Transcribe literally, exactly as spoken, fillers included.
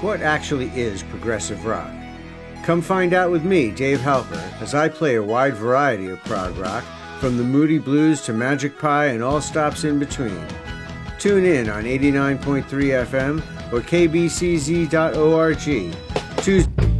What actually is progressive rock? Come find out with me, Dave Halper, as I play a wide variety of prog rock, from the Moody Blues to Magic Pie and all stops in between. Tune in on eighty-nine point three F M or K B C Z dot org. Tuesday